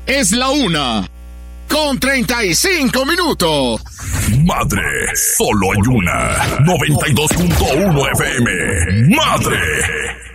Es la 1:35. Madre, solo hay una. 92.1 FM. Madre.